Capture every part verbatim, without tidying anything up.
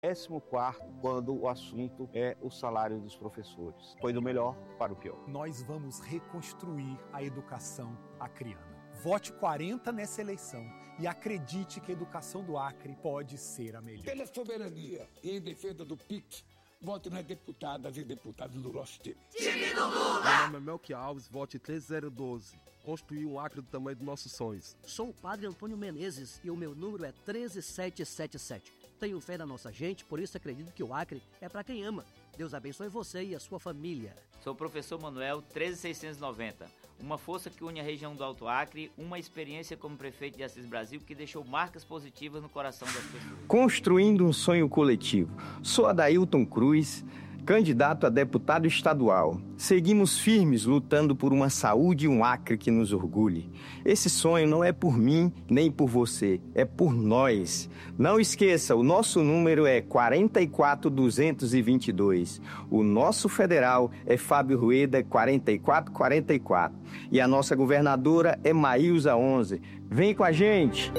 décimo quarto, quando o assunto é o salário dos professores. Foi do melhor para o pior. Nós vamos reconstruir a educação acreana. Vote quarenta nessa eleição e acredite que a educação do Acre pode ser a melhor. Pela soberania e em defesa do P I C, vote nas deputadas e deputados do nosso time. Time do Lula! Meu nome é Melqui Alves, vote três zero um dois. Construir um Acre do tamanho dos nossos sonhos. Sou o padre Antônio Menezes e o meu número é treze sete sete sete. Tenho fé na nossa gente, por isso acredito que o Acre é para quem ama. Deus abençoe você e a sua família. Sou o professor Manuel, treze seiscentos e noventa. Uma força que une a região do Alto Acre, uma experiência como prefeito de Assis Brasil que deixou marcas positivas no coração das pessoas. Construindo um sonho coletivo. Sou Adailton Cruz, candidato a deputado estadual. Seguimos firmes lutando por uma saúde e um Acre que nos orgulhe. Esse sonho não é por mim nem por você, é por nós. Não esqueça, o nosso número é quarenta e quatro duzentos e vinte e dois. O nosso federal é Fábio Rueda, quarenta e quatro quarenta e quatro. E a nossa governadora é Maílza onze. Vem com a gente!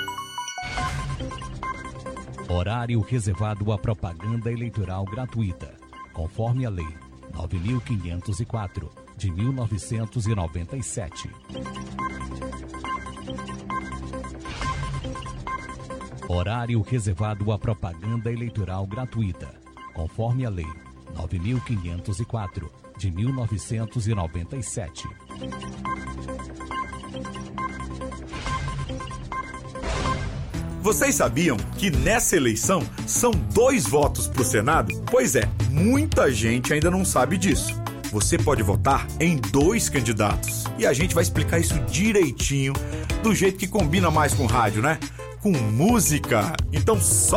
Horário reservado à propaganda eleitoral gratuita, conforme a Lei nove mil quinhentos e quatro, de mil novecentos e noventa e sete. Horário reservado à propaganda eleitoral gratuita, conforme a Lei nove mil quinhentos e quatro, de mil novecentos e noventa e sete. Vocês sabiam que nessa eleição são dois votos para o Senado? Pois é, muita gente ainda não sabe disso. Você pode votar em dois candidatos. E a gente vai explicar isso direitinho, do jeito que combina mais com rádio, né? Com música. Então, só